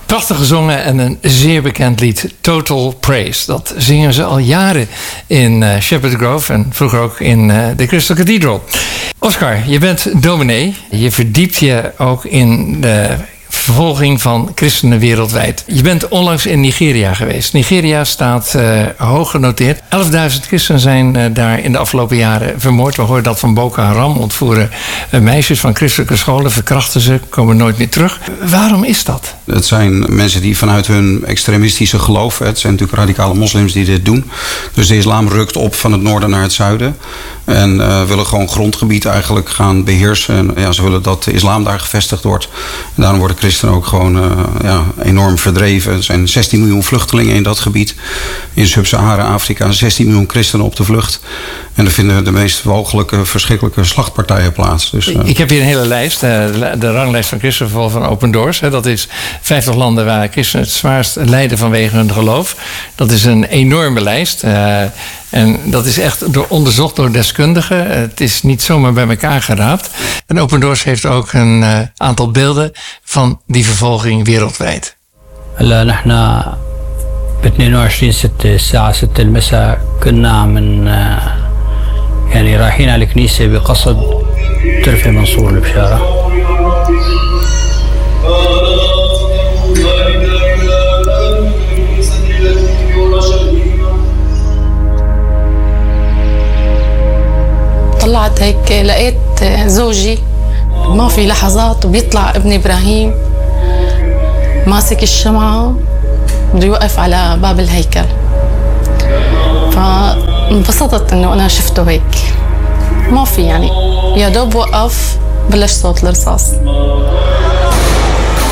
Prachtig gezongen en een zeer bekend lied, Total Praise. Dat zingen ze al jaren in Shepherd Grove en vroeger ook in de Crystal Cathedral. Oscar, je bent dominee. Je verdiept je ook in de vervolging van christenen wereldwijd. Je bent onlangs in Nigeria geweest. Nigeria staat hoog genoteerd. 11.000 christenen zijn daar in de afgelopen jaren vermoord. We horen dat van Boko Haram. Ontvoeren meisjes van christelijke scholen, verkrachten ze, komen nooit meer terug. Waarom is dat? Het zijn mensen die vanuit hun extremistische geloof, het zijn natuurlijk radicale moslims die dit doen. Dus de islam rukt op van het noorden naar het zuiden. En willen gewoon grondgebied eigenlijk gaan beheersen. En ze willen dat de islam daar gevestigd wordt. En daarom worden christenen ook gewoon enorm verdreven. Er zijn 16 miljoen vluchtelingen in dat gebied. In Sub-Sahara-Afrika 16 miljoen christenen op de vlucht. En er vinden de meest walgelijke, verschrikkelijke slachtpartijen plaats. Dus, Ik heb hier een hele lijst. De ranglijst van christenvervolg van Open Doors. Dat is 50 landen waar christenen het zwaarst lijden vanwege hun geloof. Dat is een enorme lijst. En dat is echt onderzocht door deskundigen. Het is niet zomaar bij elkaar geraapt. En Open Doors heeft ook een aantal beelden van die vervolging wereldwijd. نحن ب 22/6 الساعة 6 المساء كنا من يعني رايحين على الكنيسة بقصد ترفع منصور البشارة. طلعت هيك لقيت زوجي ما في لحظات وبيطلع ابن إبراهيم ماسك الشمعة بده يوقف على باب الهيكل. فانبسطت انه انا شفته هيك ما في يعني يا دوب وقف بلش صوت الرصاص.